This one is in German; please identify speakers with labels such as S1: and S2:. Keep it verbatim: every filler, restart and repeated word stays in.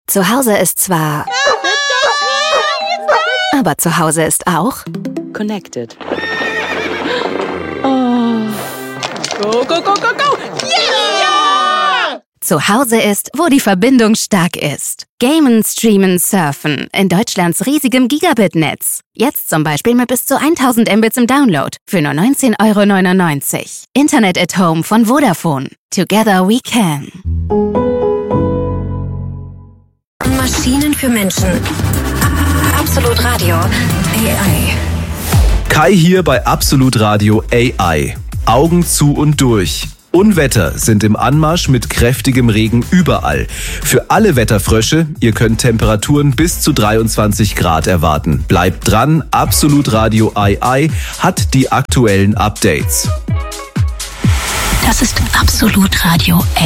S1: Zu Hause ist zwar... Aber zu Hause ist auch...
S2: Connected. Oh. Go, go, go, go, go! Yeah!
S1: Zu Hause ist, wo die Verbindung stark ist. Gamen, streamen, surfen. In Deutschlands riesigem Gigabit-Netz. Jetzt zum Beispiel mit bis zu tausend Mbits im Download. Für nur neunzehn Euro neunundneunzig. Internet at Home von Vodafone. Together we can.
S3: Maschinen für Menschen. Absolut Radio A I.
S4: Kai hier bei Absolut Radio A I. Augen zu und durch. Unwetter sind im Anmarsch mit kräftigem Regen überall. Für alle Wetterfrösche, ihr könnt Temperaturen bis zu dreiundzwanzig Grad erwarten. Bleibt dran, Absolut Radio A I hat die aktuellen Updates.
S3: Das ist Absolut Radio A